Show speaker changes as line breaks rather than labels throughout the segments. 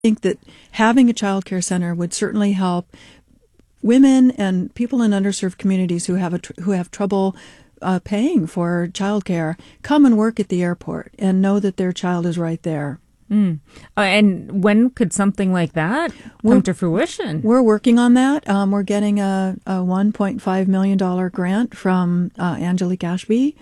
think that having a child care center would certainly help women and people in underserved communities who have trouble paying for child care come and work at the airport and know that their child is right there.
And when could something like that come to fruition?
We're working on that. We're getting a $1.5 million grant from Angelique Ashby,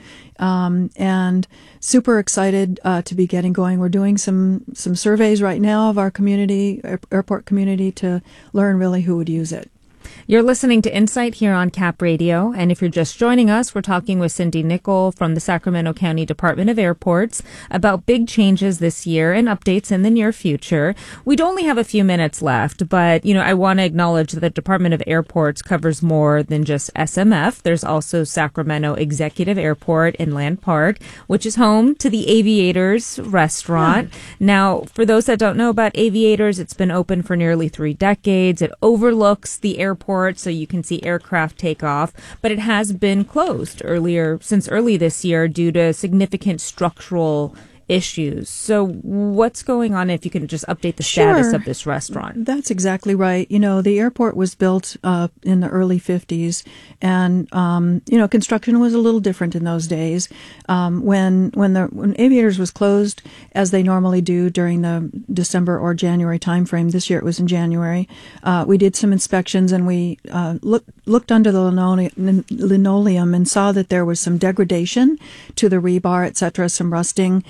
and super excited to be getting going. We're doing some surveys right now of our community, airport community, to learn really who would use it.
You're listening to Insight here on Cap Radio, and if you're just joining us, we're talking with Cindy Nicol from the Sacramento County Department of Airports about big changes this year and updates in the near future. We'd only have a few minutes left, but, I want to acknowledge that the Department of Airports covers more than just SMF. There's also Sacramento Executive Airport in Land Park, which is home to the Aviators restaurant. Yeah. Now, for those that don't know about Aviators, it's been open for nearly 3 decades. It overlooks the airport, so you can see aircraft take off, but it has been closed since early this year due to significant structural issues. So what's going on, if you can just update the status of this restaurant?
That's exactly right. The airport was built in the early 50s, and construction was a little different in those days. When Aviators was closed, as they normally do during the December or January timeframe, this year it was in January, we did some inspections, and we looked under the linoleum and saw that there was some degradation to the rebar, etc., some rusting.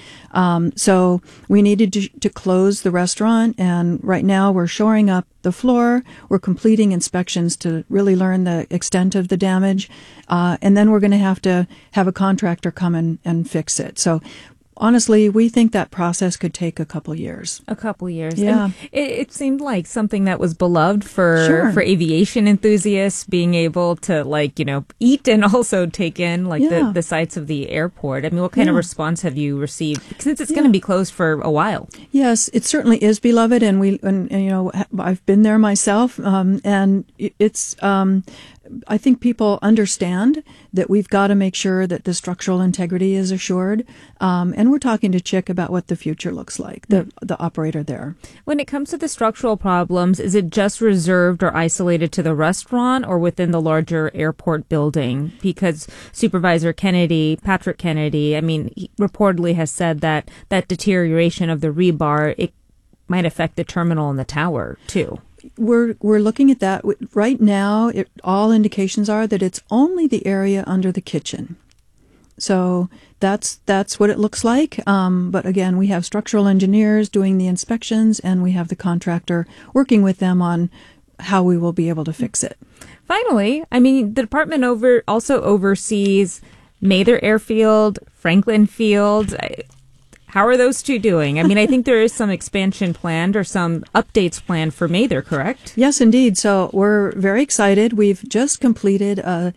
So we needed to close the restaurant, and right now we're shoring up the floor. We're completing inspections to really learn the extent of the damage, and then we're going to have a contractor come and fix it. So honestly, we think that process could take a couple years.
A couple years.
Yeah.
And it seemed like something that was beloved for aviation enthusiasts, being able to eat and also take in the sights of the airport. I mean, what kind of response have you received, since it's going to be closed for a while?
Yes, it certainly is beloved, and I've been there myself, and it's I think people understand that we've got to make sure that the structural integrity is assured. And we're talking to Chick about what the future looks like, the operator there. When
it comes to the structural problems, is it just reserved or isolated to the restaurant or within the larger airport building? Because Supervisor Patrick Kennedy, he reportedly has said that deterioration of the rebar, it might affect the terminal and the tower too.
We're looking at that right now. All indications are that it's only the area under the kitchen. So that's what it looks like. But again, we have structural engineers doing the inspections, and we have the contractor working with them on how we will be able to fix it.
Finally, the department also oversees Mather Airfield, Franklin Field. How are those two doing? I think there is some expansion planned or some updates planned for Mather, correct?
Yes, indeed. So we're very excited. We've just completed a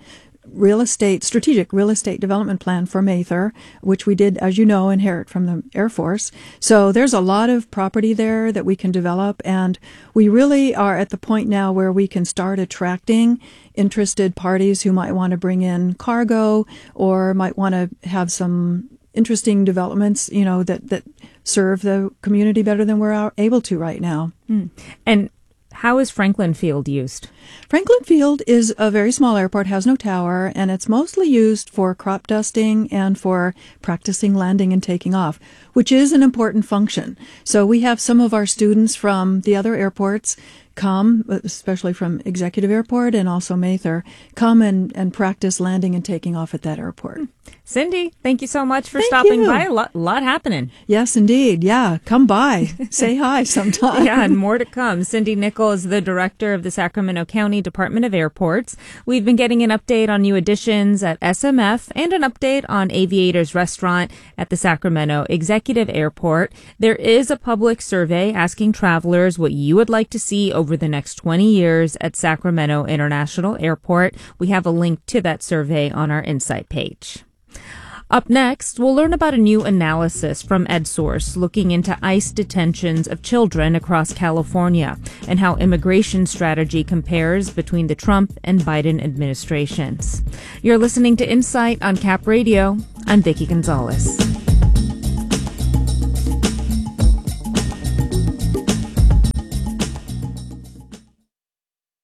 strategic real estate development plan for Mather, which we did, as you know, inherit from the Air Force. So there's a lot of property there that we can develop, and we really are at the point now where we can start attracting interested parties who might want to bring in cargo or might want to have some interesting developments, that serve the community better than we're able to right now.
And how is Franklin Field used?
Franklin Field is a very small airport, has no tower, and it's mostly used for crop dusting and for practicing landing and taking off, which is an important function. So we have some of our students from the other airports come, especially from Executive Airport and also Mather, come and practice landing and taking off at that airport.
Cindy, thank you so much for stopping by. A lot happening.
Yes, indeed. Yeah, come by. Say hi sometime.
Yeah, and more to come. Cindy Nicol is the director of the Sacramento County Department of Airports. We've been getting an update on new additions at SMF and an update on Aviators Restaurant at the Sacramento Executive Airport. There is a public survey asking travelers what you would like to see over the next 20 years at Sacramento International Airport. We have a link to that survey on our Insight page. Up next, we'll learn about a new analysis from EdSource looking into ICE detentions of children across California and how immigration strategy compares between the Trump and Biden administrations. You're listening to Insight on Cap Radio. I'm Vicki Gonzalez.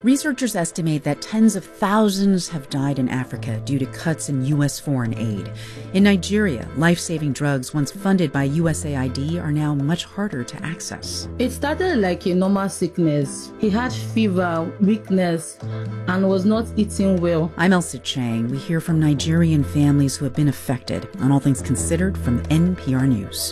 Researchers estimate that tens of thousands have died in Africa due to cuts in U.S. foreign aid. In Nigeria, life-saving drugs once funded by USAID are now much harder to access.
It started like a normal sickness. He had fever, weakness, and was not eating well.
I'm Elsa Chang. We hear from Nigerian families who have been affected on All Things Considered from NPR News.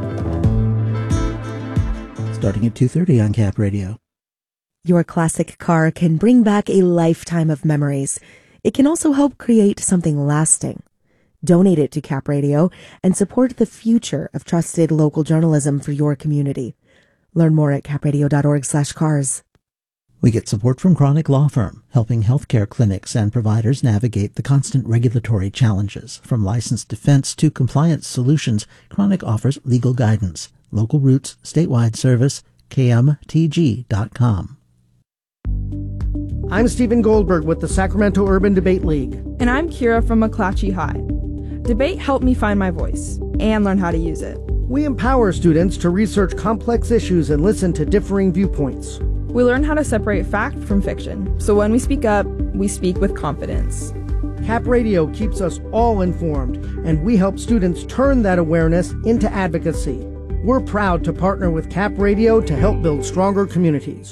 Starting at 2:30 on Cap Radio.
Your classic car can bring back a lifetime of memories. It can also help create something lasting. Donate it to Cap Radio and support the future of trusted local journalism for your community. Learn more at capradio.org/cars.
We get support from Chronic Law Firm, helping healthcare clinics and providers navigate the constant regulatory challenges. From licensed defense to compliance solutions, Chronic offers legal guidance. Local roots, statewide service, kmtg.com.
I'm Stephen Goldberg with the Sacramento Urban Debate League.
And I'm Kira from McClatchy High. Debate helped me find my voice and learn how to use it.
We empower students to research complex issues and listen to differing viewpoints.
We learn how to separate fact from fiction, so when we speak up, we speak with confidence.
Cap Radio keeps us all informed, and we help students turn that awareness into advocacy. We're proud to partner with Cap Radio to help build stronger communities.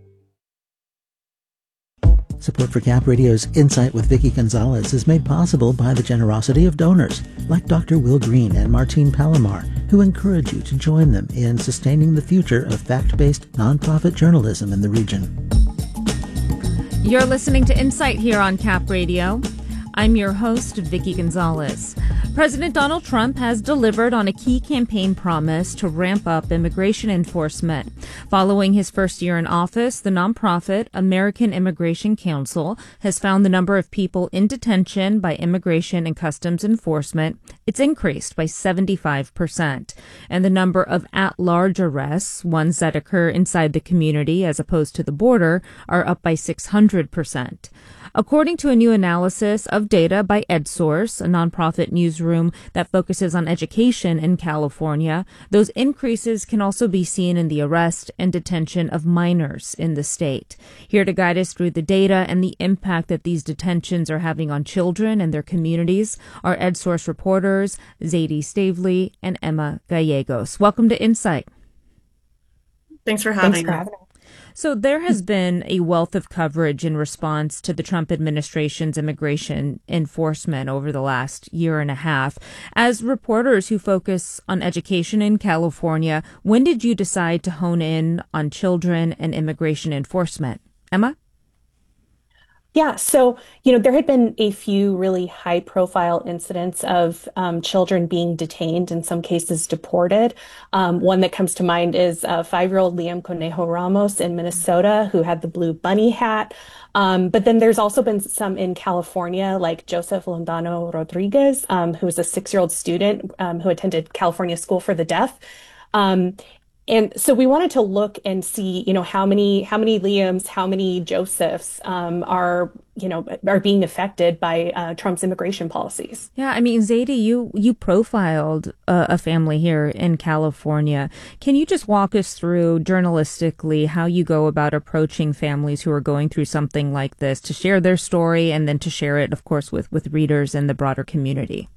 Support for Cap Radio's Insight with Vicki Gonzalez is made possible by the generosity of donors like Dr. Will Green and Martine Palomar, who encourage you to join them in sustaining the future of fact-based nonprofit journalism in the region.
You're listening to Insight here on Cap Radio. I'm your host, Vicki Gonzalez. President Donald Trump has delivered on a key campaign promise to ramp up immigration enforcement. Following his first year in office, the nonprofit American Immigration Council has found the number of people in detention by Immigration and Customs Enforcement. It's increased by 75%. And the number of at-large arrests, ones that occur inside the community as opposed to the border, are up by 600%. According to a new analysis of data by EdSource, a nonprofit newsroom that focuses on education in California, those increases can also be seen in the arrest and detention of minors in the state. Here to guide us through the data and the impact that these detentions are having on children and their communities are EdSource reporters Zadie Stavely and Emma Gallegos. Welcome to Insight.
Thanks for having me.
So there has been a wealth of coverage in response to the Trump administration's immigration enforcement over the last year and a half. As reporters who focus on education in California, when did you decide to hone in on children and immigration enforcement? Emma?
Yeah, so, there had been a few really high-profile incidents of children being detained, in some cases deported. One that comes to mind is 5-year-old Liam Conejo Ramos in Minnesota, who had the blue bunny hat. But then there's also been some in California, like Joseph Londano Rodriguez, who was a 6-year-old student who attended California School for the Deaf. And so we wanted to look and see, how many Liams, how many Josephs are being affected by Trump's immigration policies.
Yeah, I mean, Zadie, you profiled a family here in California. Can you just walk us through journalistically how you go about approaching families who are going through something like this to share their story and then to share it, of course, with readers and the broader community?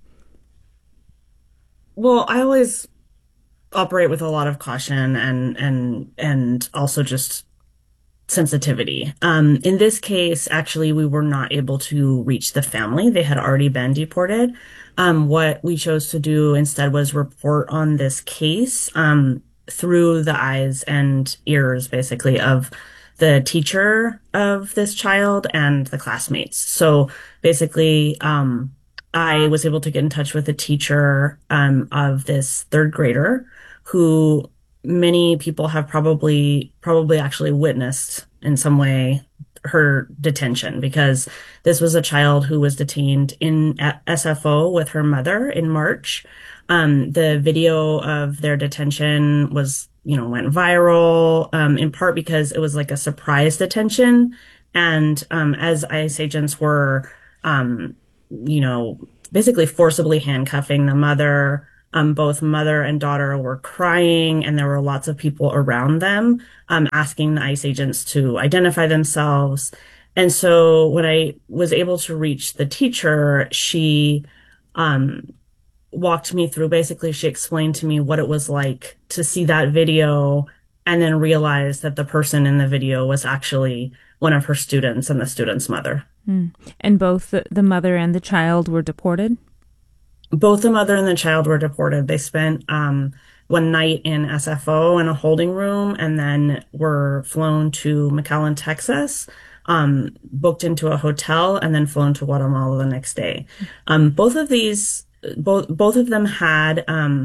Well, I always operate with a lot of caution and also just sensitivity. In this case, actually, we were not able to reach the family. They had already been deported. What we chose to do instead was report on this case through the eyes and ears, basically, of the teacher of this child and the classmates. So basically, I was able to get in touch with the teacher of this third grader, who many people have probably actually witnessed in some way her detention, because this was a child who was detained in SFO with her mother in March. The video of their detention was, went viral, in part because it was like a surprise detention. And as ICE agents were, basically forcibly handcuffing the mother, Both mother and daughter were crying, and there were lots of people around them asking the ICE agents to identify themselves. And so when I was able to reach the teacher, she walked me through, basically, she explained to me what it was like to see that video and then realize that the person in the video was actually one of her students and the student's mother.
And both the mother and the child were deported?
Both the mother and the child were deported. They spent one night in SFO in a holding room and then were flown to McAllen, Texas, booked into a hotel, and then flown to Guatemala the next day. Both of them had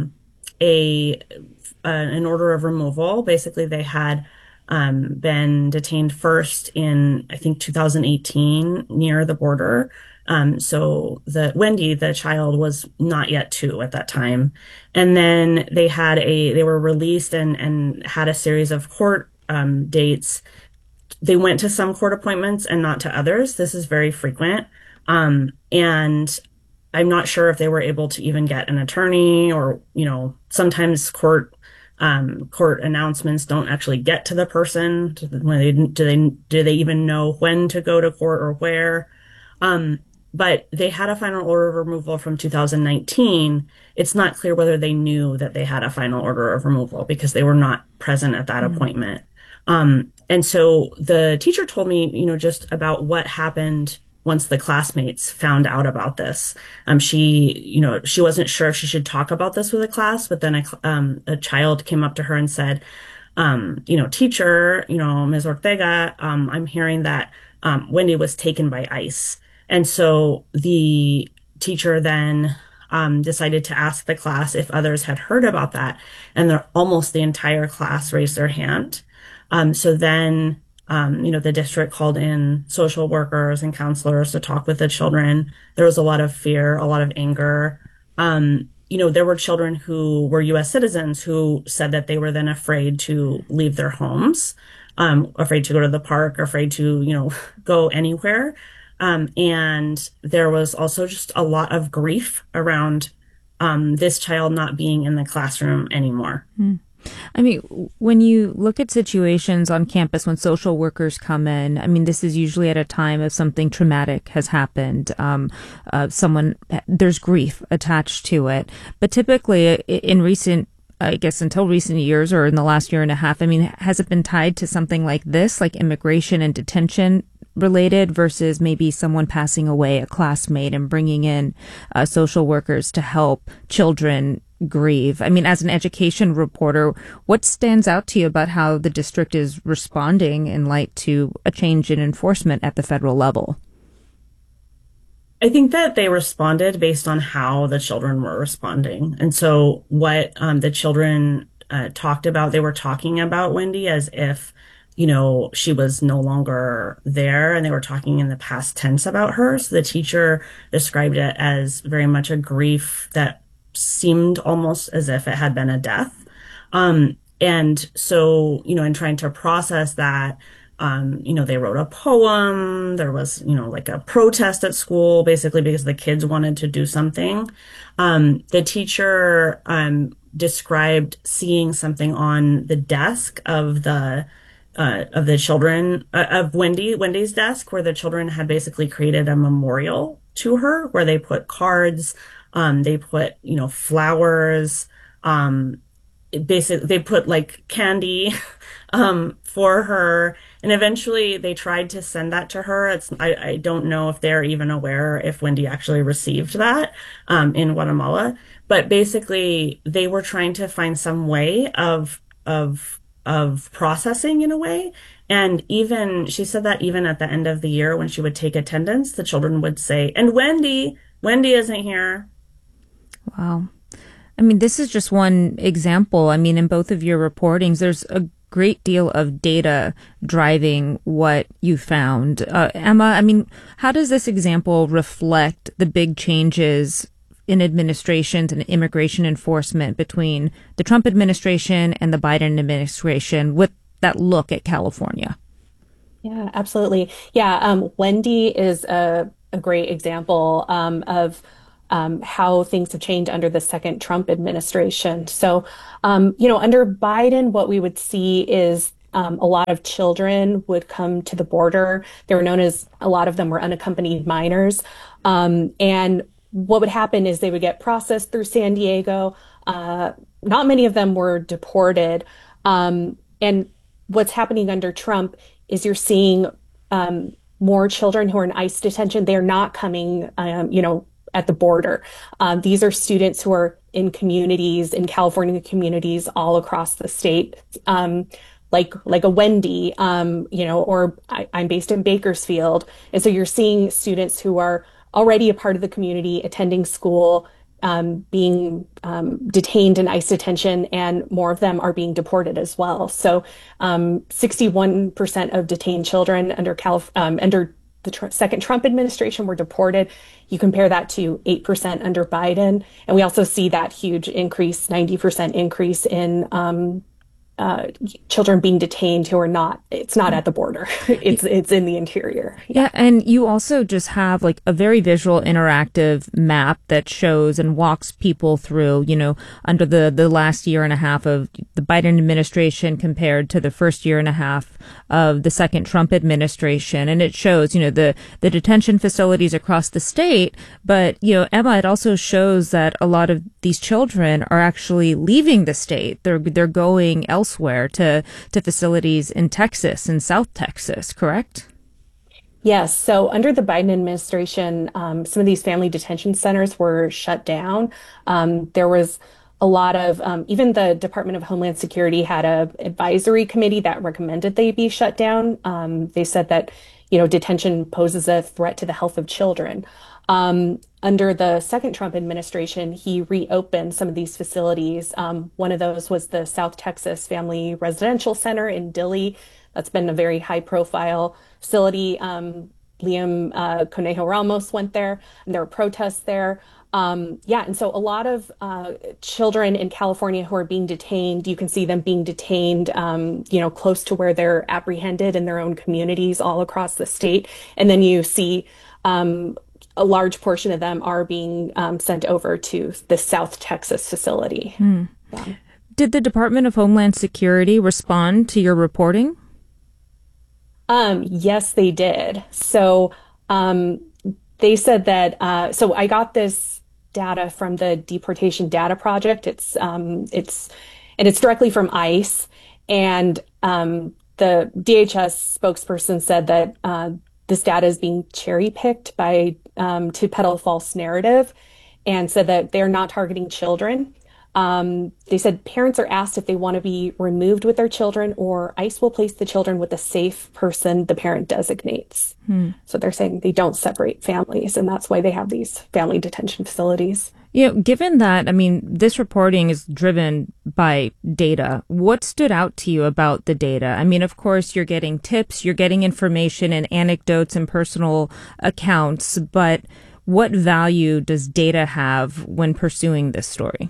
an order of removal. Basically, they had been detained first in, I think, 2018 near the border. So Wendy, the child, was not yet 2 at that time. And then they were released and had a series of court dates. They went to some court appointments and not to others. This is very frequent. And I'm not sure if they were able to even get an attorney, or, sometimes court announcements don't actually get to the person. Do they even know when to go to court or where? But they had a final order of removal from 2019. It's not clear whether they knew that they had a final order of removal because they were not present at that appointment. And so the teacher told me, just about what happened once the classmates found out about this. She wasn't sure if she should talk about this with a class, but then a child came up to her and said, teacher, Ms. Ortega, I'm hearing that Wendy was taken by ICE. And so the teacher then decided to ask the class if others had heard about that. And almost the entire class raised their hand. So then, the district called in social workers and counselors to talk with the children. There was a lot of fear, a lot of anger. There were children who were U.S. citizens who said that they were then afraid to leave their homes, afraid to go to the park, afraid to, go anywhere. And there was also just a lot of grief around this child not being in the classroom anymore.
I mean, when you look at situations on campus when social workers come in, I mean, this is usually at a time of something traumatic has happened. There's grief attached to it. But typically in recent, I guess until recent years or in the last year and a half, I mean, has it been tied to something like this, like immigration and detention related versus maybe someone passing away, a classmate, and bringing in social workers to help children grieve? I mean, as an education reporter, what stands out to you about how the district is responding in light to a change in enforcement at the federal level?
I think that they responded based on how the children were responding. And so what the children talked about, they were talking about Wendy as if, she was no longer there, and they were talking in the past tense about her. So the teacher described it as very much a grief that seemed almost as if it had been a death. And so, in trying to process that, they wrote a poem. There was, like a protest at school, basically because the kids wanted to do something. The teacher described seeing something on the desk of the children, of Wendy's desk, where the children had basically created a memorial to her, where they put cards, they put, flowers, basically they put like candy, for her. And eventually they tried to send that to her. I don't know if they're even aware if Wendy actually received that, in Guatemala, but basically they were trying to find some way of processing in a way. And even, she said that even at the end of the year when she would take attendance, the children would say, and Wendy isn't here.
Wow. I mean, this is just one example. I mean, in both of your reportings, there's a great deal of data driving what you found. Emma, I mean, how does this example reflect the big changes in administrations and immigration enforcement between the Trump administration and the Biden administration with that look at California?
Yeah, absolutely. Yeah, Wendy is a great example of how things have changed under the second Trump administration. So, under Biden, what we would see is a lot of children would come to the border. They were known as, a lot of them were unaccompanied minors. And what would happen is they would get processed through San Diego. Not many of them were deported. And what's happening under Trump is you're seeing more children who are in ICE detention. They're not coming, at the border. These are students who are in communities, in California communities all across the state, like a Wendy, or I'm based in Bakersfield. And so you're seeing students who are already a part of the community, attending school, being detained in ICE detention, and more of them are being deported as well. So 61% of detained children under the second Trump administration were deported. You compare that to 8% under Biden. And we also see that huge increase, 90% increase in children being detained who are not, it's not at the border. It's in the interior.
Yeah. And you also just have like a very visual interactive map that shows and walks people through, under the last year and a half of the Biden administration compared to the first year and a half of the second Trump administration. And it shows, the detention facilities across the state. But, Emma, it also shows that a lot of these children are actually leaving the state. They're going elsewhere to facilities in Texas and South Texas, correct?
Yes. So under the Biden administration, some of these family detention centers were shut down. There was a lot of, even the Department of Homeland Security had a advisory committee that recommended they be shut down. They said that, detention poses a threat to the health of children. Under the second Trump administration, he reopened some of these facilities. One of those was the South Texas Family Residential Center in Dilley. That's been a very high profile facility. Liam Conejo Ramos went there, and there were protests there. And so a lot of children in California who are being detained, you can see them being detained, close to where they're apprehended in their own communities all across the state. And then you see a large portion of them are being sent over to the South Texas facility. Yeah.
Did the Department of Homeland Security respond to your reporting?
Yes, they did. So they said that. So I got this data from the Deportation Data Project. It's directly from ICE, and the DHS spokesperson said that this data is being cherry picked to peddle a false narrative, and said that they're not targeting children. They said parents are asked if they want to be removed with their children, or ICE will place the children with a safe person the parent designates. So they're saying they don't separate families, and that's why they have these family detention facilities.
Given that, this reporting is driven by data. What stood out to you about the data? Of course, you're getting tips, you're getting information and anecdotes and personal accounts, but what value does data have when pursuing this story?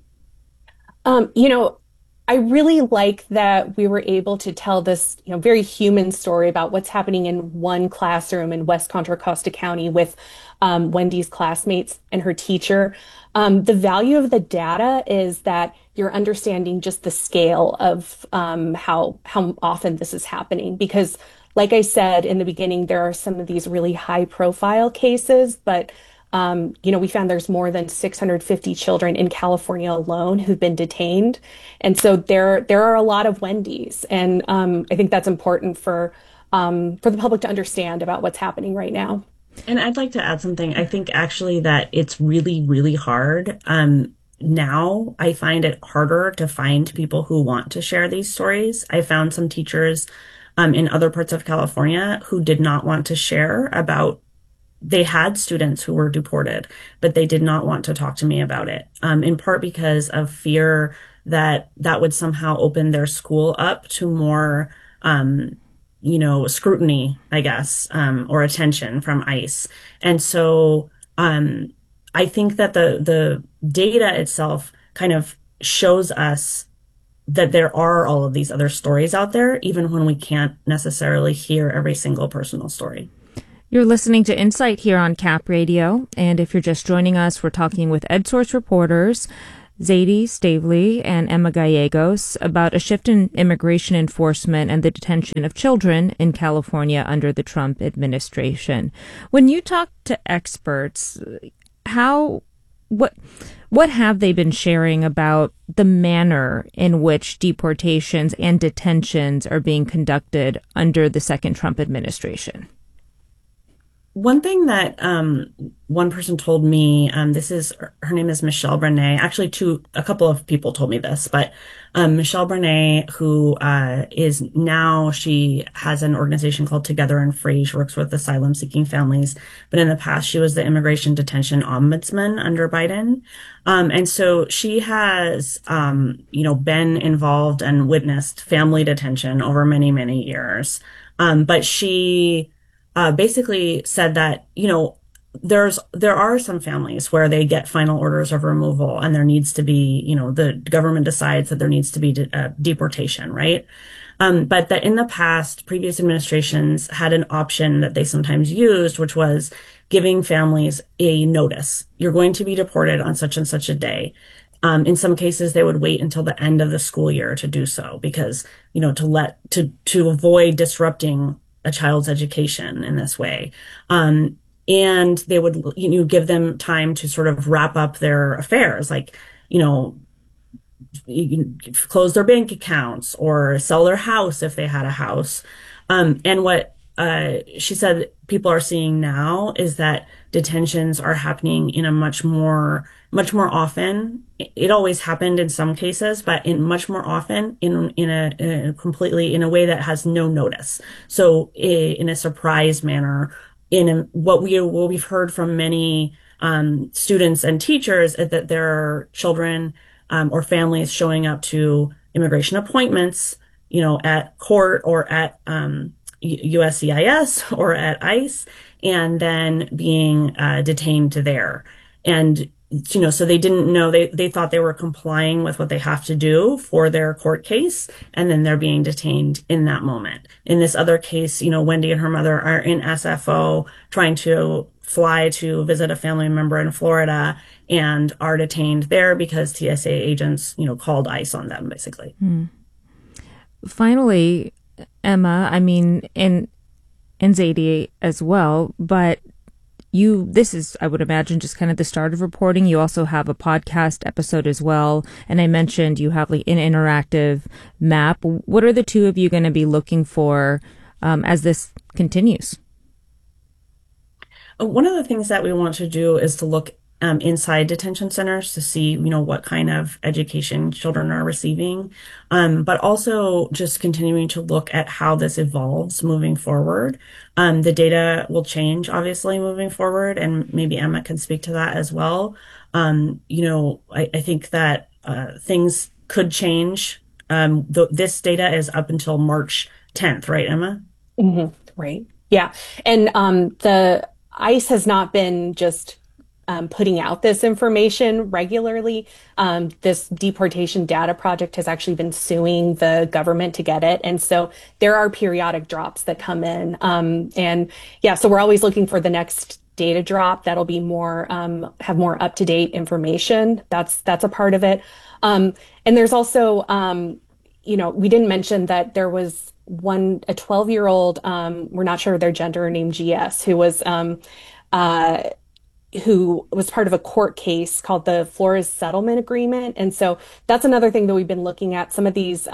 I really like that we were able to tell this, very human story about what's happening in one classroom in West Contra Costa County with Wendy's classmates and her teacher. The value of the data is that you're understanding just the scale of how often this is happening. Because, like I said in the beginning, there are some of these really high profile cases, but we found there's more than 650 children in California alone who've been detained. And so there are a lot of Wendy's. And I think that's important for the public to understand about what's happening right now.
And I'd like to add something. I think actually that it's really, really hard. Now I find it harder to find people who want to share these stories. I found some teachers in other parts of California who did not want to share about. They had students who were deported, but they did not want to talk to me about it, in part because of fear that would somehow open their school up to more, scrutiny, I guess, or attention from ICE. And so I think that the data itself kind of shows us that there are all of these other stories out there, even when we can't necessarily hear every single personal story.
You're listening to Insight here on Cap Radio, and if you're just joining us, we're talking with EdSource reporters Zaidi Stavely and Emma Gallegos about a shift in immigration enforcement and the detention of children in California under the Trump administration. When you talk to experts, what have they been sharing about the manner in which deportations and detentions are being conducted under the second Trump administration?
One thing that one person told me, her name is Michelle Brené. Actually, a couple of people told me this, but Michelle Brené, who she has an organization called Together and Free. She works with asylum-seeking families, but in the past she was the immigration detention ombudsman under Biden, and so she has been involved and witnessed family detention over many, many years, but she basically said that, there are some families where they get final orders of removal and there needs to be, the government decides that there needs to be deportation, right? But that in the past, previous administrations had an option that they sometimes used, which was giving families a notice. You're going to be deported on such and such a day. In some cases, they would wait until the end of the school year to do so because, to avoid disrupting a child's education in this way. And they would, give them time to sort of wrap up their affairs, like, close their bank accounts or sell their house if they had a house. And what she said people are seeing now is that detentions are happening in a much more often. It always happened in some cases, but much more often in a way that has no notice. So in a surprise manner, what we've heard from many students and teachers is that there are children or families showing up to immigration appointments, at court or at USCIS or at ICE, and then being detained there. And so they didn't know, they thought they were complying with what they have to do for their court case, and then they're being detained in that moment. In this other case, Wendy and her mother are in SFO trying to fly to visit a family member in Florida and are detained there because TSA agents, called ICE on them, basically.
Finally, Emma, and Zaidi as well, but this is, I would imagine, just kind of the start of reporting. You also have a podcast episode as well. And I mentioned you have like an interactive map. What are the two of you going to be looking for as this continues?
One of the things that we want to do is to look inside detention centers to see, what kind of education children are receiving, but also just continuing to look at how this evolves moving forward. The data will change, obviously, moving forward, and maybe Emma can speak to that as well. I think that things could change. This data is up until March 10th, right, Emma?
Mm-hmm. Right. Yeah. And the ICE has not been just putting out this information regularly. This deportation data project has actually been suing the government to get it. And so there are periodic drops that come in. So we're always looking for the next data drop that'll be more, have more up-to-date information. That's a part of it. And there's also, we didn't mention that there was a 12-year-old, we're not sure their gender, named GS, who was part of a court case called the Flores Settlement Agreement. And so that's another thing that we've been looking at. Some of these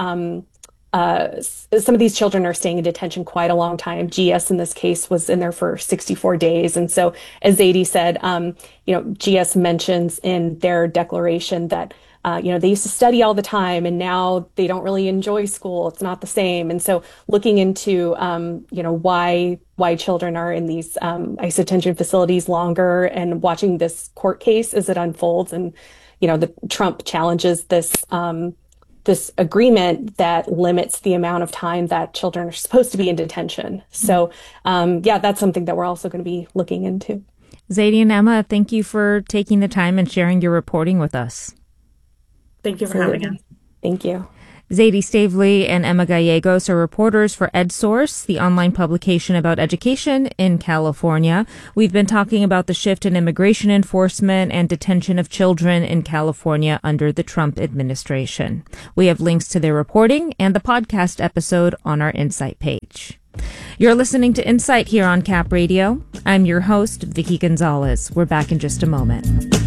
children are staying in detention quite a long time. GS in this case was in there for 64 days. And so as Zaidi said, GS mentions in their declaration that they used to study all the time and now they don't really enjoy school. It's not the same. And so looking into, why children are in these ICE detention facilities longer and watching this court case as it unfolds. And, the Trump challenges this agreement that limits the amount of time that children are supposed to be in detention. So, that's something that we're also going to be looking into.
Zaidi and Emma, thank you for taking the time and sharing your reporting with us.
Thank you for having us.
Thank you.
Zadie Stavely and Emma Gallegos are reporters for EdSource, the online publication about education in California. We've been talking about the shift in immigration enforcement and detention of children in California under the Trump administration. We have links to their reporting and the podcast episode on our Insight page. You're listening to Insight here on Cap Radio. I'm your host, Vicky Gonzalez. We're back in just a moment.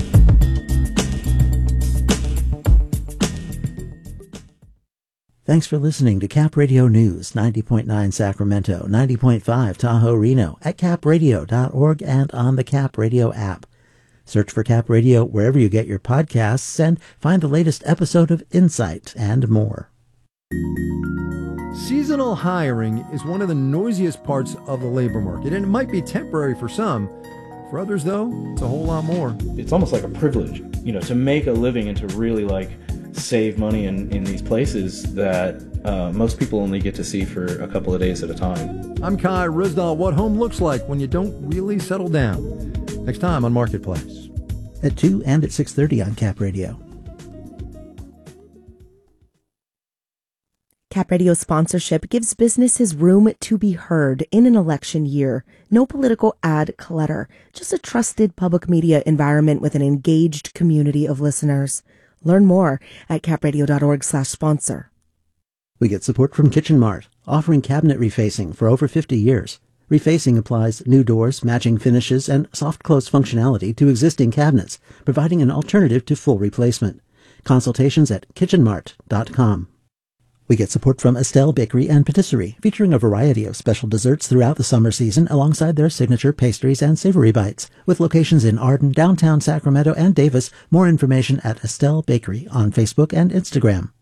Thanks for listening to Cap Radio News, 90.9 Sacramento, 90.5 Tahoe Reno, at capradio.org and on the Cap Radio app. Search for Cap Radio wherever you get your podcasts and find the latest episode of Insight and more.
Seasonal hiring is one of the noisiest parts of the labor market, and it might be temporary for some. For others, though, it's a whole lot more.
It's almost like a privilege, to make a living and to really save money in these places that most people only get to see for a couple of days at a time.
I'm Kai Rizdal. What home looks like when you don't really settle down. Next time on Marketplace.
At 2 and at 6:30 on Cap Radio.
Cap Radio sponsorship gives businesses room to be heard in an election year. No political ad clutter, just a trusted public media environment with an engaged community of listeners. Learn more at capradio.org/sponsor.
We get support from Kitchen Mart, offering cabinet refacing for over 50 years. Refacing applies new doors, matching finishes, and soft close functionality to existing cabinets, providing an alternative to full replacement. Consultations at kitchenmart.com. We get support from Estelle Bakery and Patisserie, featuring a variety of special desserts throughout the summer season alongside their signature pastries and savory bites. With locations in Arden, downtown Sacramento, and Davis, more information at Estelle Bakery on Facebook and Instagram.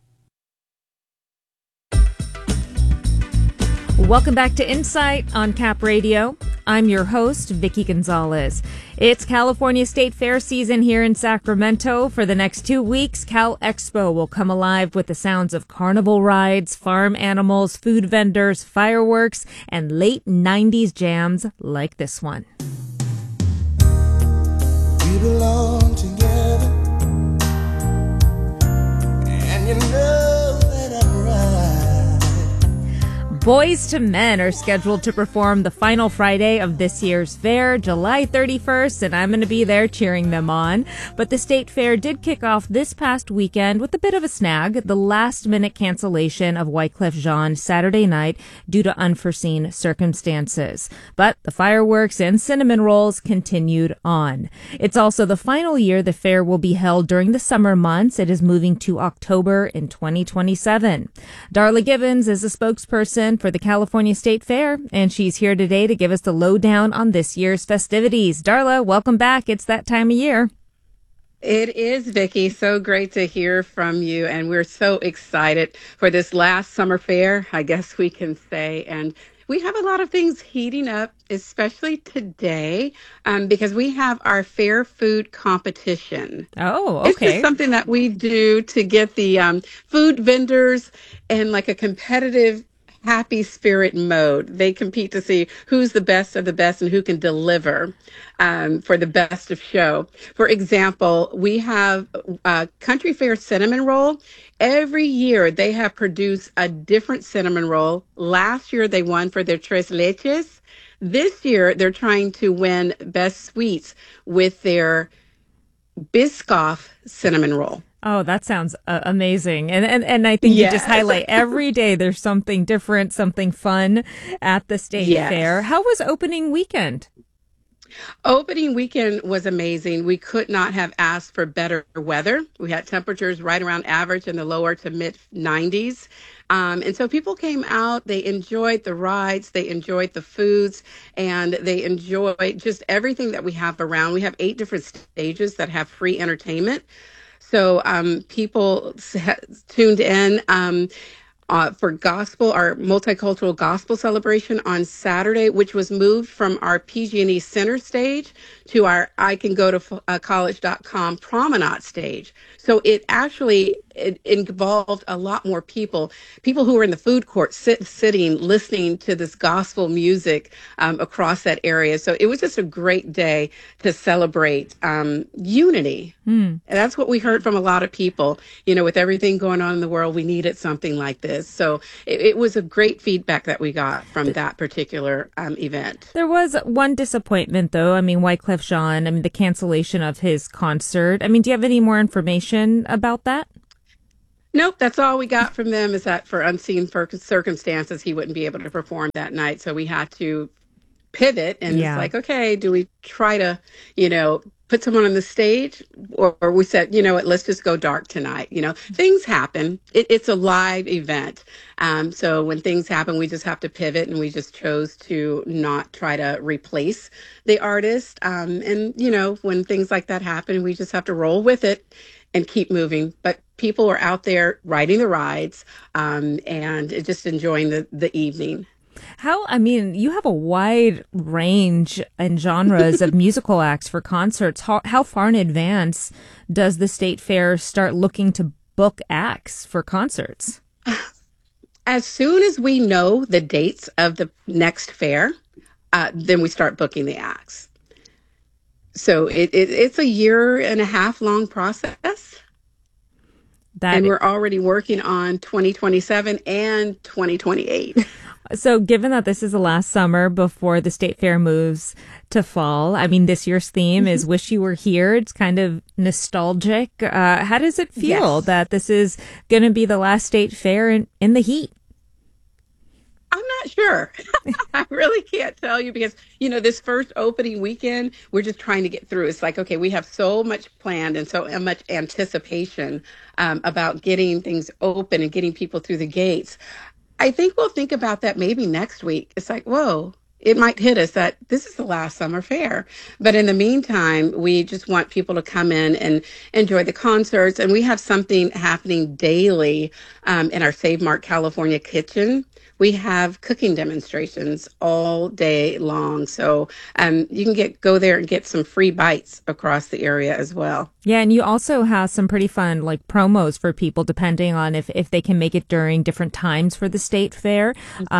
Welcome back to Insight on Cap Radio. I'm your host, Vicky Gonzalez. It's California State Fair season here in Sacramento. For the next 2 weeks, Cal Expo will come alive with the sounds of carnival rides, farm animals, food vendors, fireworks, and late 90s jams like this one.
We belong together, and you know that I'm right.
Boyz II Men are scheduled to perform the final Friday of this year's fair, July 31st, and I'm going to be there cheering them on. But the state fair did kick off this past weekend with a bit of a snag, the last-minute cancellation of Wyclef Jean Saturday night due to unforeseen circumstances. But the fireworks and cinnamon rolls continued on. It's also the final year the fair will be held during the summer months. It is moving to October in 2027. Darla Gibbons is a spokesperson for the California State Fair, and she's here today to give us the lowdown on this year's festivities. Darla, welcome back. It's that time of year.
It is, Vicky. So great to hear from you. And we're so excited for this last summer fair, I guess we can say. And we have a lot of things heating up, especially today, because we have our fair food competition.
Oh, okay.
It's just something that we do to get the food vendors in like a competitive happy spirit mode. They compete to see who's the best of the best and who can deliver for the best of show. For example, we have Country Fair Cinnamon Roll. Every year they have produced a different cinnamon roll. Last year they won for their Tres Leches. This year they're trying to win Best Sweets with their Biscoff cinnamon roll.
Oh, that sounds amazing. And I think you just highlight every day there's something different, something fun at the state fair. How was opening weekend?
Opening weekend was amazing. We could not have asked for better weather. We had temperatures right around average in the lower to mid 90s. And so people came out, they enjoyed the rides, they enjoyed the foods, and they enjoyed just everything that we have around. We have 8 different stages that have free entertainment. So people tuned in. for gospel, our multicultural gospel celebration on Saturday, which was moved from our PG&E Center stage to our I Can Go to college.com promenade stage. So it involved a lot more people who were in the food court sitting, listening to this gospel music across that area. So it was just a great day to celebrate unity. And that's what we heard from a lot of people. With everything going on in the world, we needed something like this. So it was a great feedback that we got from that particular event.
There was one disappointment, though. I mean, Wyclef Jean, the cancellation of his concert. Do you have any more information about that?
Nope, that's all we got from them, is that for unseen circumstances, he wouldn't be able to perform that night. So we had to pivot, and it's like, okay, do we try to, put someone on the stage, or we said, what, let's just go dark tonight. Things happen. It's a live event. So when things happen, we just have to pivot, and we just chose to not try to replace the artist. And when things like that happen, we just have to roll with it and keep moving. But people are out there riding the rides and just enjoying the evening.
You have a wide range and genres of musical acts for concerts. How far in advance does the State Fair start looking to book acts for concerts?
As soon as we know the dates of the next fair, then we start booking the acts. So it's a 1.5 year long process. And we're already working on 2027 and 2028.
So given that this is the last summer before the State Fair moves to fall, this year's theme is Wish You Were Here. It's kind of nostalgic. How does it feel that this is going to be the last State Fair in the heat?
I'm not sure. I really can't tell you because, this first opening weekend, we're just trying to get through. It's like, okay, we have so much planned and so much anticipation about getting things open and getting people through the gates. I think we'll think about that maybe next week. It's like, whoa, it might hit us that this is the last summer fair. But in the meantime, we just want people to come in and enjoy the concerts. And we have something happening daily in our Save Mark California kitchen. We have cooking demonstrations all day long. So you can go there and get some free bites across the area as well.
Yeah, and you also have some pretty fun promos for people depending on if they can make it during different times for the State Fair,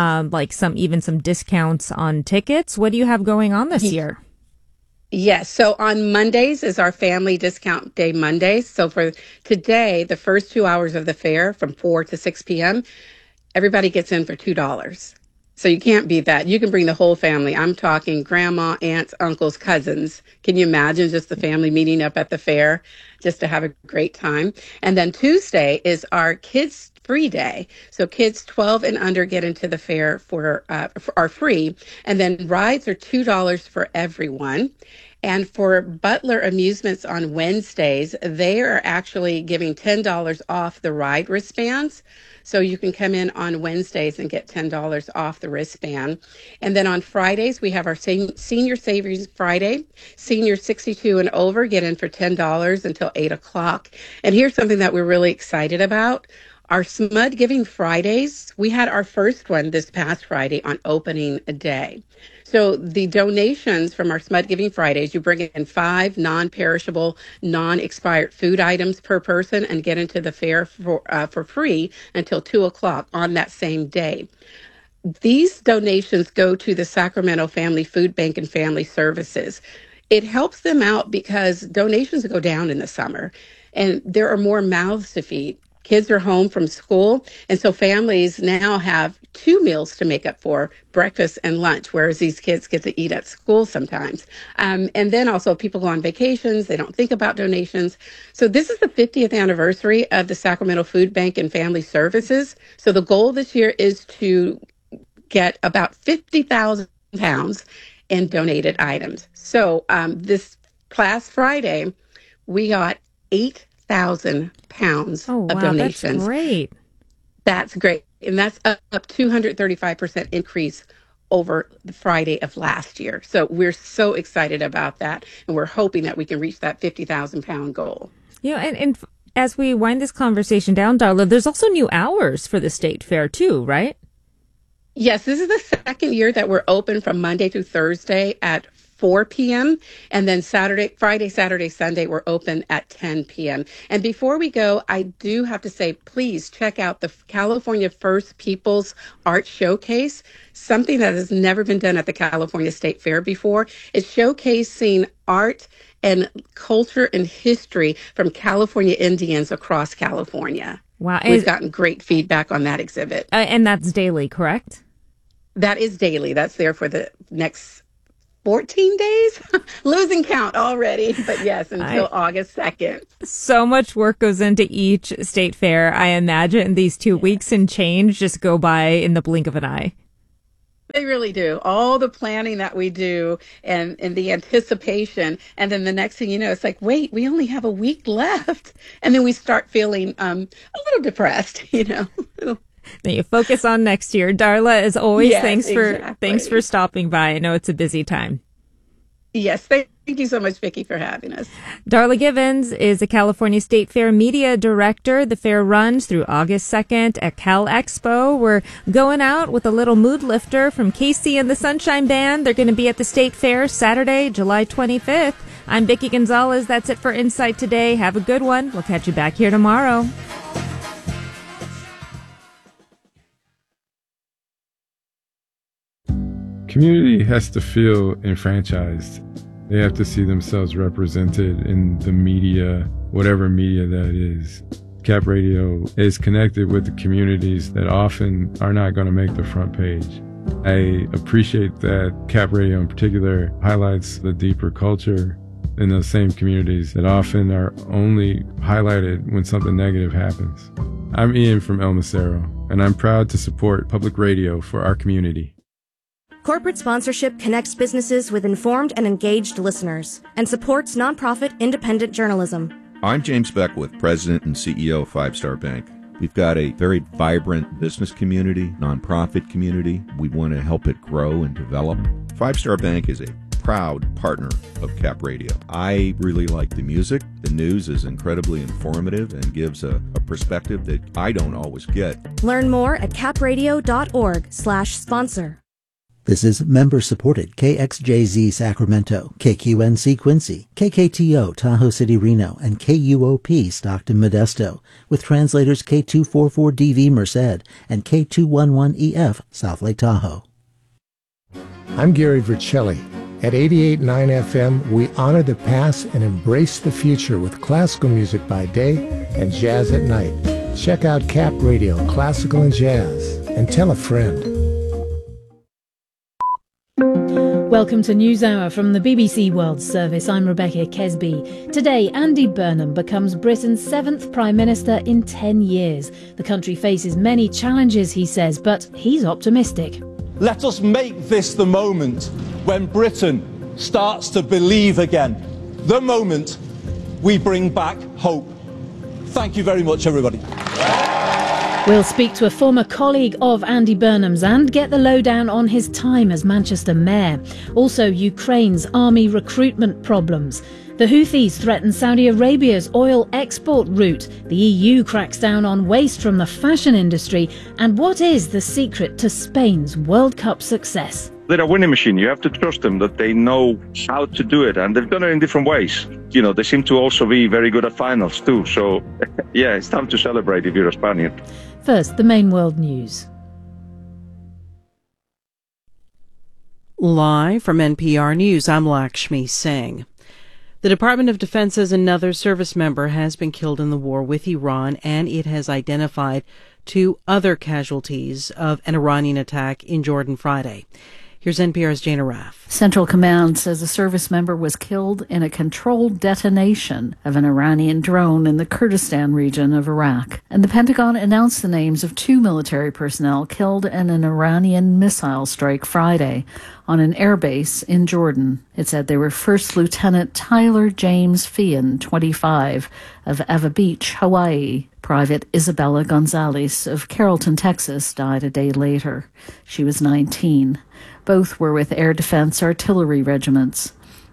some discounts on tickets. What do you have going on this year?
Yes. So on Mondays is our family discount day Mondays. So for today, the first 2 hours of the fair from 4 to 6 p.m., everybody gets in for $2. So you can't beat that. You can bring the whole family. I'm talking grandma, aunts, uncles, cousins. Can you imagine just the family meeting up at the fair just to have a great time? And then Tuesday is our kids free day. So kids 12 and under get into the fair are free. And then rides are $2 for everyone. And for Butler Amusements on Wednesdays, they are actually giving $10 off the ride wristbands. So you can come in on Wednesdays and get $10 off the wristband. And then on Fridays, we have our Senior Savings Friday. Seniors 62 and over get in for $10 until 8 o'clock. And here's something that we're really excited about. Our Smud Giving Fridays, we had our first one this past Friday on opening day. So the donations from our Smud Giving Fridays, you bring in 5 non-perishable, non-expired food items per person and get into the fair for free until 2 o'clock on that same day. These donations go to the Sacramento Family Food Bank and Family Services. It helps them out because donations go down in the summer and there are more mouths to feed. Kids are home from school, and so families now have 2 meals to make up for, breakfast and lunch, whereas these kids get to eat at school sometimes. And then also people go on vacations. They don't think about donations. So this is the 50th anniversary of the Sacramento Food Bank and Family Services. So the goal this year is to get about 50,000 pounds in donated items. So this past Friday, we got 8,000 pounds of donations.
That's great.
That's great. And that's up 235% increase over the Friday of last year. So we're so excited about that. And we're hoping that we can reach that 50,000 pound goal.
Yeah. And As we wind this conversation down, Darla, there's also new hours for the State Fair too, right?
Yes, this is the second year that we're open from Monday through Thursday at 4 p.m. And then Friday, Saturday, Sunday, we're open at 10 p.m. And before we go, I do have to say, please check out the California First Peoples Art Showcase, something that has never been done at the California State Fair before. It's showcasing art and culture and history from California Indians across California.
Wow.
We've gotten great feedback on that exhibit.
And that's daily, correct?
That is daily. That's there for the next 14 days. Losing count already. But yes, until August 2nd.
So much work goes into each state fair. I imagine these 2 weeks and change just go by in the blink of an eye.
They really do. All the planning that we do and the anticipation. And then the next thing you know, it's like, wait, we only have a week left. And then we start feeling a little depressed, you know.
Then you focus on next year. Darla, as always,
Yes,
thanks for stopping by. I know it's a busy time.
Yes, thank you so much, Vicki, for having us.
Darla Givens is the California State Fair Media Director. The fair runs through August 2nd at Cal Expo. We're going out with a little mood lifter from Casey and the Sunshine Band. They're going to be at the State Fair Saturday, July 25th. I'm Vicki Gonzalez. That's it for Insight today. Have a good one. We'll catch you back here tomorrow.
Community has to feel enfranchised. They have to see themselves represented in the media, whatever media that is. Cap Radio is connected with the communities that often are not going to make the front page. I appreciate that Cap Radio in particular highlights the deeper culture in those same communities that often are only highlighted when something negative happens. I'm Ian from El Macero, and I'm proud to support public radio for our community.
Corporate sponsorship connects businesses with informed and engaged listeners and supports nonprofit independent journalism.
I'm James Beckwith, President and CEO of Five Star Bank. We've got a very vibrant business community, nonprofit community. We want to help it grow and develop. Five Star Bank is a proud partner of Cap Radio. I really like the music. The news is incredibly informative and gives a perspective that I don't always get.
Learn more at capradio.org/sponsor.
This is member-supported KXJZ Sacramento, KQNC Quincy, KKTO Tahoe City Reno, and KUOP Stockton Modesto, with translators K244DV Merced and K211EF South Lake Tahoe.
I'm Gary Vercelli. At 88.9 FM, we honor the past and embrace the future with classical music by day and jazz at night. Check out Cap Radio, Classical and Jazz, and tell a friend.
Welcome to NewsHour from the BBC World Service. I'm Rebecca Kesby. Today, Andy Burnham becomes Britain's 7th Prime Minister in 10 years. The country faces many challenges, he says, but he's optimistic.
Let us make this the moment when Britain starts to believe again. The moment we bring back hope. Thank you very much, everybody.
We'll speak to a former colleague of Andy Burnham's and get the lowdown on his time as Manchester Mayor. Also, Ukraine's army recruitment problems. The Houthis threaten Saudi Arabia's oil export route. The EU cracks down on waste from the fashion industry. And what is the secret to Spain's World Cup success?
They're a winning machine. You have to trust them that they know how to do it, and they've done it in different ways. You know, they seem to also be very good at finals too. So, yeah, it's time to celebrate if you're a Spaniard.
First, the main world news.
Live from NPR News, I'm Lakshmi Singh. The Department of Defense says another service member has been killed in the war with Iran, and it has identified 2 other casualties of an Iranian attack in Jordan Friday. Here's NPR's Jana Raff.
Central Command says a service member was killed in a controlled detonation of an Iranian drone in the Kurdistan region of Iraq. And the Pentagon announced the names of 2 military personnel killed in an Iranian missile strike Friday on an airbase in Jordan. It said they were First Lieutenant Tyler James Feehan, 25, of Ava Beach, Hawaii. Private Isabella Gonzalez of Carrollton, Texas, died a day later. She was 19. Both were with Air Defense Artillery regiments.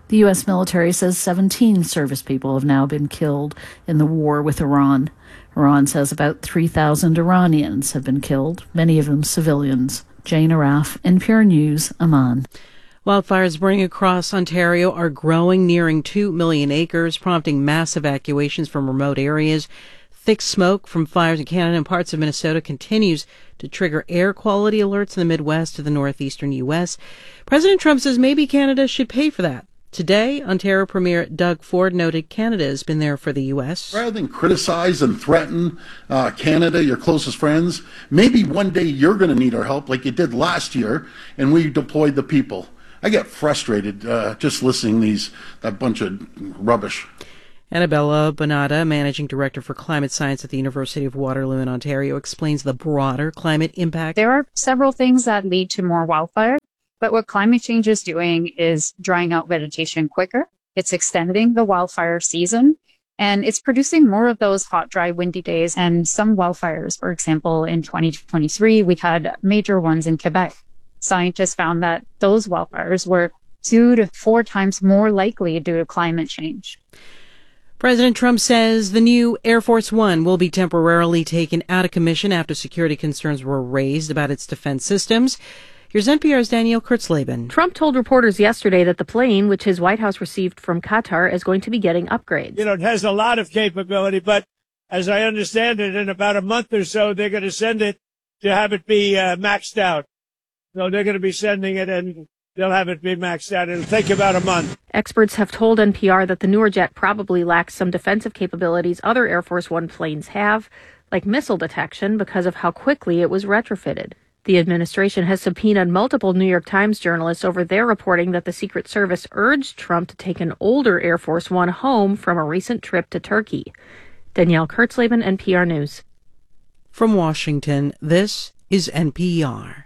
The U.S. military says 17 service people have now been killed in the war with Iran. Iran says about 3,000 Iranians have been killed, many of them civilians. Jane Araf, NPR News, Amman.
Wildfires burning across Ontario are growing, nearing 2 million acres, prompting mass evacuations from remote areas. Thick smoke from fires in Canada and parts of Minnesota continues to trigger air quality alerts in the Midwest to the northeastern U.S. President Trump says maybe Canada should pay for that. Today, Ontario Premier Doug Ford noted Canada has been there for the U.S.
Rather than criticize and threaten Canada, your closest friends, maybe one day you're going to need our help like you did last year, and we deployed the people. I get frustrated just listening to that bunch of rubbish.
Annabella Bonata, Managing Director for Climate Science at the University of Waterloo in Ontario, explains the broader climate impact.
There are several things that lead to more wildfire, but what climate change is doing is drying out vegetation quicker. It's extending the wildfire season, and it's producing more of those hot, dry, windy days. And some wildfires, for example, in 2023, we had major ones in Quebec. Scientists found that those wildfires were 2 to 4 times more likely due to climate change.
President Trump says the new Air Force One will be temporarily taken out of commission after security concerns were raised about its defense systems. Here's NPR's Danielle Kurtzleben.
Trump told reporters yesterday that the plane, which his White House received from Qatar, is going to be getting upgrades.
It has a lot of capability, but as I understand it, in about a month or so, they're going to send it to have it be maxed out. So they're going to be sending it and they'll have it be maxed out. It'll take about a month.
Experts have told NPR that the newer jet probably lacks some defensive capabilities other Air Force One planes have, like missile detection, because of how quickly it was retrofitted. The administration has subpoenaed multiple New York Times journalists over their reporting that the Secret Service urged Trump to take an older Air Force One home from a recent trip to Turkey. Danielle Kurtzleben, NPR News.
From Washington, this is NPR.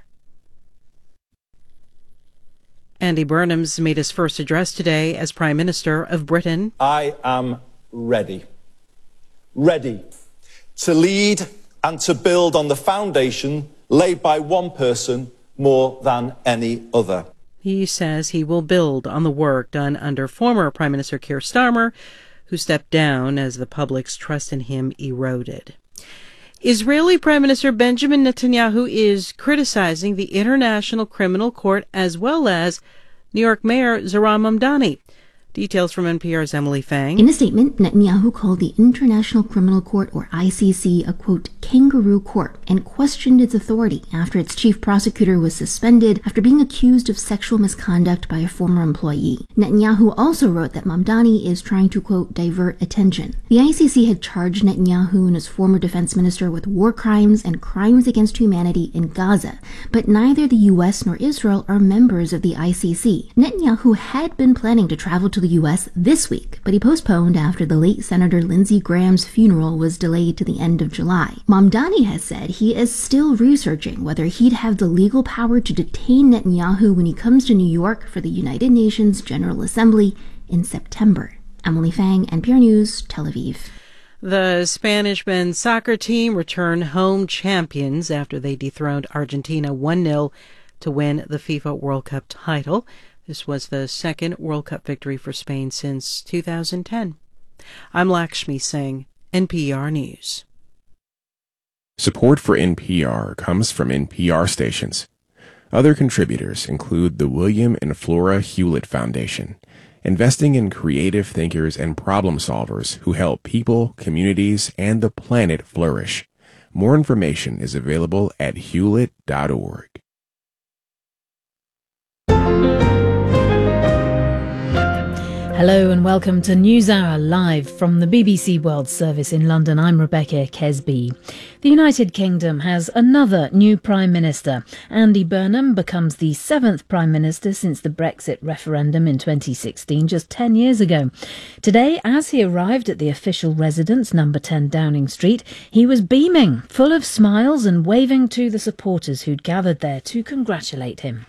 Andy Burnham's made his first address today as Prime Minister of Britain.
I am ready to lead and to build on the foundation laid by one person more than any other.
He says he will build on the work done under former Prime Minister Keir Starmer, who stepped down as the public's trust in him eroded. Israeli Prime Minister Benjamin Netanyahu is criticizing the International Criminal Court as well as New York Mayor Zohran Mamdani. Details from NPR's Emily Fang.
In a statement, Netanyahu called the International Criminal Court, or ICC, a, quote, kangaroo court, and questioned its authority after its chief prosecutor was suspended after being accused of sexual misconduct by a former employee. Netanyahu also wrote that Mamdani is trying to, quote, divert attention. The ICC had charged Netanyahu and his former defense minister with war crimes and crimes against humanity in Gaza, but neither the U.S. nor Israel are members of the ICC. Netanyahu had been planning to travel to the U.S. this week, but he postponed after the late Senator Lindsey Graham's funeral was delayed to the end of July. Mamdani has said he is still researching whether he'd have the legal power to detain Netanyahu when he comes to New York for the United Nations General Assembly in September. Emily Fang, NPR News, Tel Aviv.
The Spanish men's soccer team returned home champions after they dethroned Argentina 1-0 to win the FIFA World Cup title. This was the second World Cup victory for Spain since 2010. I'm Lakshmi Singh, NPR News.
Support for NPR comes from NPR stations. Other contributors include the William and Flora Hewlett Foundation, investing in creative thinkers and problem solvers who help people, communities, and the planet flourish. More information is available at hewlett.org.
Hello and welcome to NewsHour live from the BBC World Service in London. I'm Rebecca Kesby. The United Kingdom has another new Prime Minister. Andy Burnham becomes the 7th Prime Minister since the Brexit referendum in 2016, just 10 years ago. Today, as he arrived at the official residence, number 10 Downing Street, he was beaming, full of smiles and waving to the supporters who'd gathered there to congratulate him.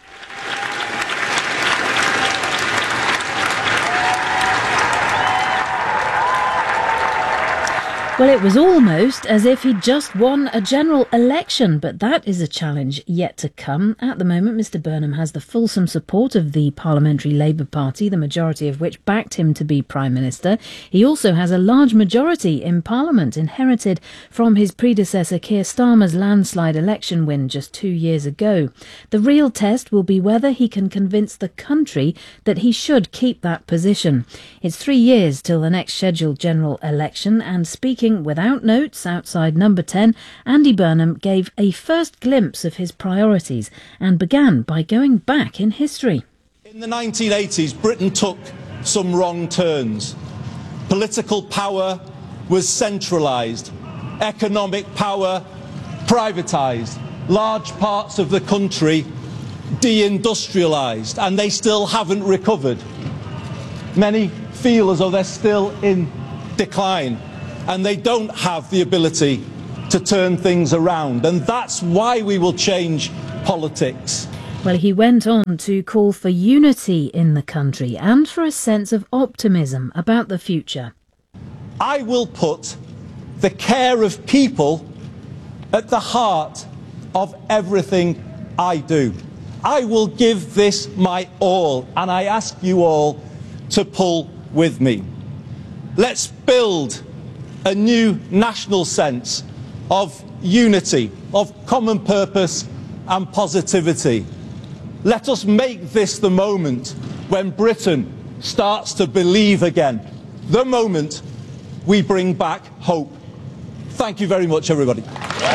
Well, it was almost as if he'd just won a general election, but that is a challenge yet to come. At the moment, Mr Burnham has the fulsome support of the Parliamentary Labour Party, the majority of which backed him to be Prime Minister. He also has a large majority in Parliament, inherited from his predecessor Keir Starmer's landslide election win just 2 years ago. The real test will be whether he can convince the country that he should keep that position. It's 3 years till the next scheduled general election, and speaking without notes outside Number 10, Andy Burnham gave a first glimpse of his priorities and began by going back in history.
In the 1980s, Britain took some wrong turns. Political power was centralised, economic power privatised, large parts of the country deindustrialised, and they still haven't recovered. Many feel as though they're still in decline, and they don't have the ability to turn things around. And that's why we will change politics.
Well, he went on to call for unity in the country and for a sense of optimism about the future.
I will put the care of people at the heart of everything I do. I will give this my all, and I ask you all to pull with me. Let's build a new national sense of unity, of common purpose and positivity. Let us make this the moment when Britain starts to believe again, the moment we bring back hope. Thank you very much, everybody.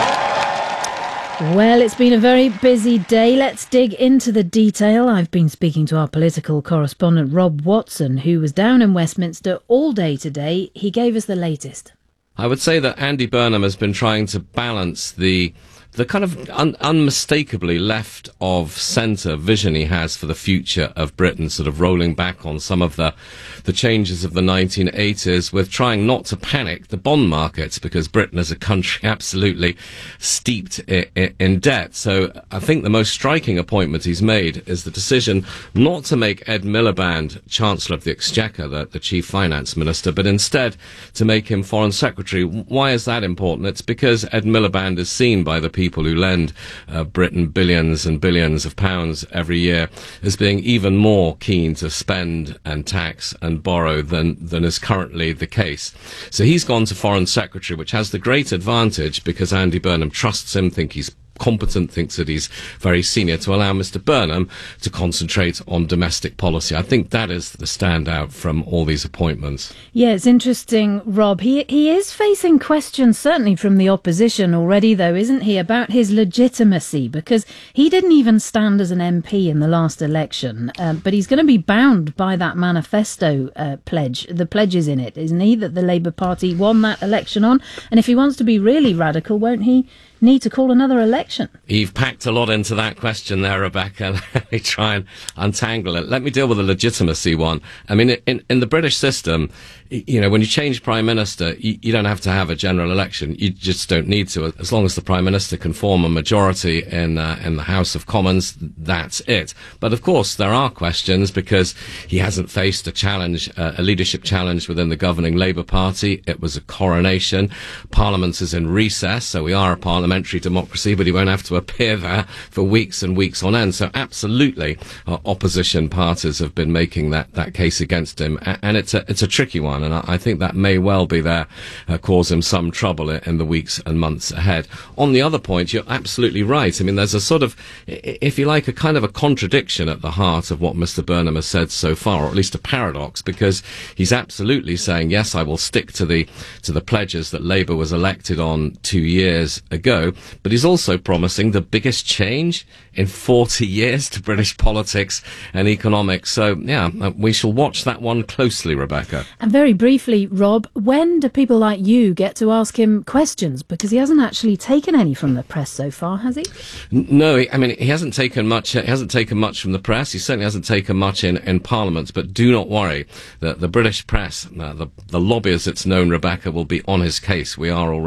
Well, it's been a very busy day. Let's dig into the detail. I've been speaking to our political correspondent, Rob Watson, who was down in Westminster all day today. He gave us the latest.
I would say that Andy Burnham has been trying to balance the kind of unmistakably left of centre vision he has for the future of Britain, sort of rolling back on some of the changes of the 1980s with trying not to panic the bond markets, because Britain is a country absolutely steeped in debt. So I think the most striking appointment he's made is the decision not to make Ed Miliband Chancellor of the Exchequer, the Chief Finance Minister, but instead to make him Foreign Secretary. Why is that important? It's because Ed Miliband is seen by the people who lend Britain billions and billions of pounds every year as being even more keen to spend and tax and borrow than is currently the case. So he's gone to Foreign Secretary, which has the great advantage, because Andy Burnham trusts him, thinks he's competent, thinks that he's very senior, to allow Mr Burnham to concentrate on domestic policy. I think that is the standout from all these appointments.
Yeah, it's interesting, Rob. He is facing questions, certainly from the opposition already, though, isn't he, about his legitimacy, because he didn't even stand as an MP in the last election, but he's going to be bound by that manifesto pledge, the pledges in it, isn't he, that the Labour Party won that election on? And if he wants to be really radical, won't he need to call another election?
You've packed a lot into that question there, Rebecca. Let me try and untangle it. Let me deal with the legitimacy one. I mean, in the British system, you know, when you change Prime Minister, you don't have to have a general election. You just don't need to. As long as the Prime Minister can form a majority in the House of Commons, that's it. But of course, there are questions, because he hasn't faced a challenge, a leadership challenge within the governing Labour Party. It was a coronation. Parliament is in recess, so we are a parliamentary democracy, but he won't have to appear there for weeks and weeks on end. So absolutely, opposition parties have been making that case against him, and it's a tricky one. And I think that may well be there, cause him some trouble in the weeks and months ahead. On the other point, you're absolutely right. I mean, there's a sort of, if you like, a kind of a contradiction at the heart of what Mr Burnham has said so far, or at least a paradox, because he's absolutely saying, yes, I will stick to the pledges that Labour was elected on 2 years ago, but he's also promising the biggest change in 40 years to British politics and economics. So, yeah, we shall watch that one closely, Rebecca.
And very briefly, Rob, when do people like you get to ask him questions? Because he hasn't actually taken any from the press so far, has he?
No, I mean, he hasn't taken much. He hasn't taken much from the press. He certainly hasn't taken much in Parliament. But do not worry, the British press, the lobby as it's known, Rebecca, will be on his case. We are already.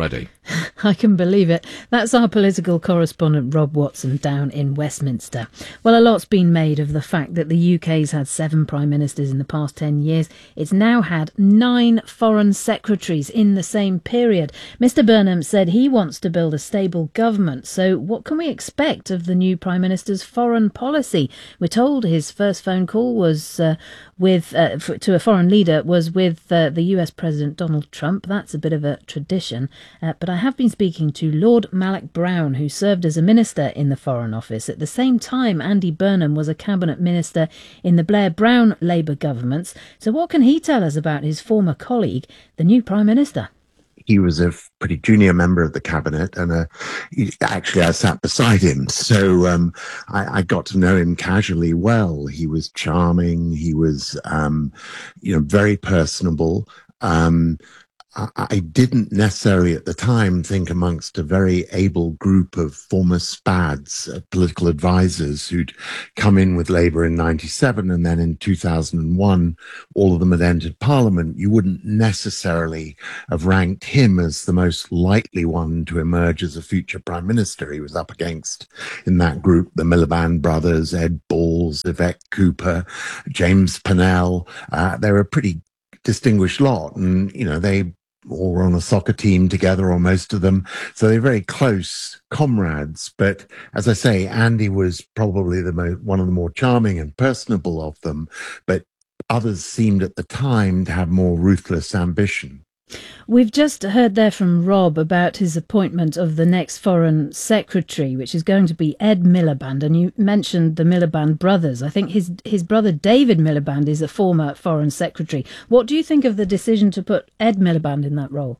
I can believe it. That's our political correspondent Rob Watson down in Westminster. Well, a lot's been made of the fact that the UK's had 7 prime ministers in the past 10 years. It's now had 9 foreign secretaries in the same period. Mr Burnham said he wants to build a stable government. So what can we expect of the new prime minister's foreign policy? We're told his first phone call was to a foreign leader was with the US President Donald Trump. That's a bit of a tradition. But I have been speaking to Lord Malloch Brown, who served as a minister in the Foreign Office. At the same time, Andy Burnham was a cabinet minister in the Blair-Brown Labour governments. So what can he tell us about his former colleague, the new Prime Minister?
He was a pretty junior member of the cabinet, and actually I sat beside him, so I got to know him casually well. He was charming. He was, very personable. I didn't necessarily at the time think amongst a very able group of former SPADs, political advisors, who'd come in with Labour in 97 and then in 2001, all of them had entered Parliament. You wouldn't necessarily have ranked him as the most likely one to emerge as a future Prime Minister. He was up against, in that group, the Miliband brothers, Ed Balls, Yvette Cooper, James Pennell. They were a pretty distinguished lot, and, they all were on a soccer team together, or most of them. So they're very close comrades. But as I say, Andy was probably one of the more charming and personable of them. But others seemed at the time to have more ruthless ambition.
We've just heard there from Rob about his appointment of the next Foreign Secretary, which is going to be Ed Miliband. And you mentioned the Miliband brothers. I think his brother David Miliband is a former Foreign Secretary. What do you think of the decision to put Ed Miliband in that role?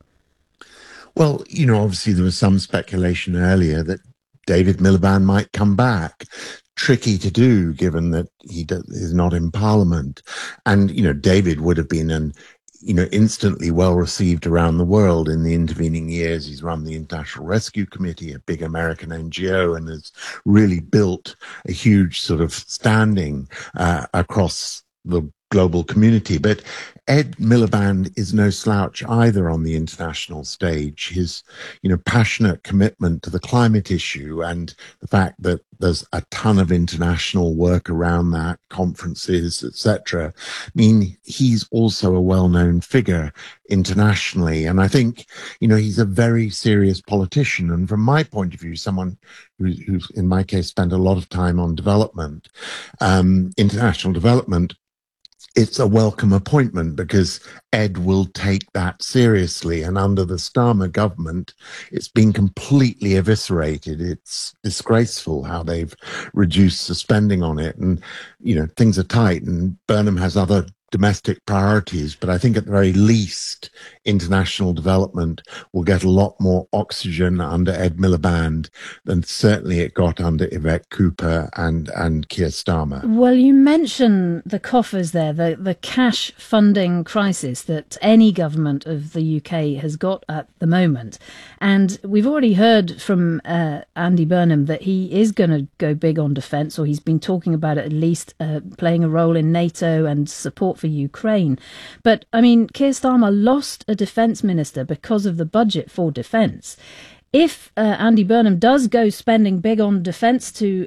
Well, obviously there was some speculation earlier that David Miliband might come back. Tricky to do, given that he is not in Parliament. And, David would have been instantly well received around the world in the intervening years. He's run the International Rescue Committee, a big American NGO, and has really built a huge sort of standing across the global community. But Ed Miliband is no slouch either on the international stage. His, passionate commitment to the climate issue and the fact that there's a ton of international work around that, conferences, etc., mean he's also a well-known figure internationally. And I think, he's a very serious politician. And from my point of view, someone who's in my case, spent a lot of time on development, international development, it's a welcome appointment because Ed will take that seriously. And under the Starmer government, it's been completely eviscerated. It's disgraceful how they've reduced the spending on it. And, things are tight, and Burnham has other domestic priorities, but I think at the very least, international development will get a lot more oxygen under Ed Miliband than certainly it got under Yvette Cooper and Keir Starmer.
Well, you mention the coffers there, the cash funding crisis that any government of the UK has got at the moment. And we've already heard from Andy Burnham that he is going to go big on defence, or he's been talking about it, at least playing a role in NATO and support for Ukraine. But, Keir Starmer lost a defence minister because of the budget for defence. If Andy Burnham does go spending big on defence to,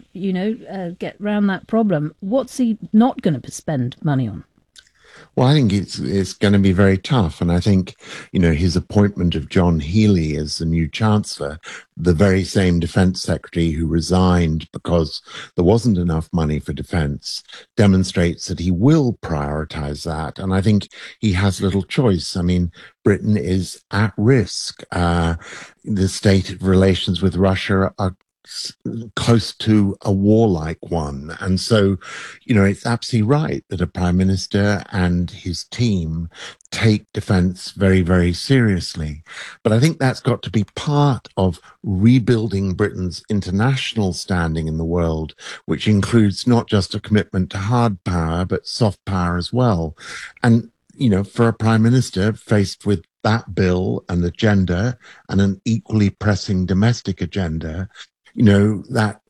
get round that problem, what's he not going to spend money on?
Well, I think it's going to be very tough. And I think, his appointment of John Healey as the new Chancellor, the very same Defence Secretary who resigned because there wasn't enough money for defence, demonstrates that he will prioritise that. And I think he has little choice. Britain is at risk. The state of relations with Russia are close to a warlike one. And so, it's absolutely right that a Prime Minister and his team take defence very, very seriously. But I think that's got to be part of rebuilding Britain's international standing in the world, which includes not just a commitment to hard power, but soft power as well. And, for a Prime Minister faced with that bill and agenda and an equally pressing domestic agenda, that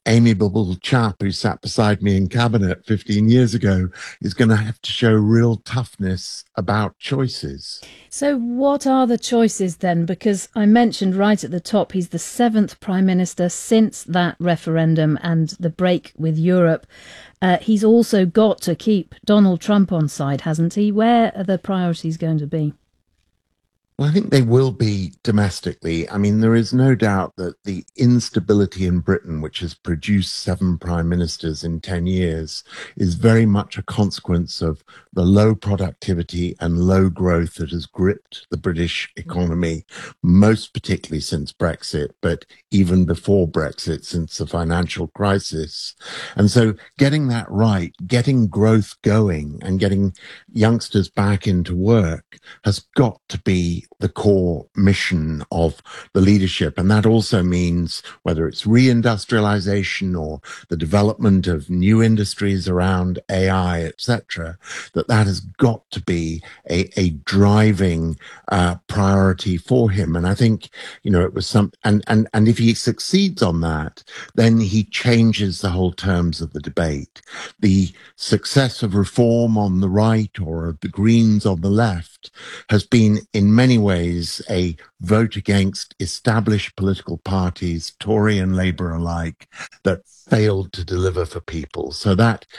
amiable chap who sat beside me in cabinet 15 years ago is going to have to show real toughness about choices.
So what are the choices then? Because I mentioned right at the top, he's the 7th Prime Minister since that referendum and the break with Europe. He's also got to keep Donald Trump on side, hasn't he? Where are the priorities going to be?
Well, I think they will be domestically. I mean, there is no doubt that the instability in Britain, which has produced 7 prime ministers in 10 years, is very much a consequence of the low productivity and low growth that has gripped the British economy, most particularly since Brexit, but even before Brexit, since the financial crisis. And so getting that right, getting growth going and getting youngsters back into work has got to be the core mission of the leadership. And that also means whether it's reindustrialization or the development of new industries around AI, etc., that has got to be a driving priority for him. And I think, it was and if he succeeds on that, then he changes the whole terms of the debate. The success of reform on the right or of the Greens on the left has been in many ways a vote against established political parties, Tory and Labour alike, that failed to deliver for people. So that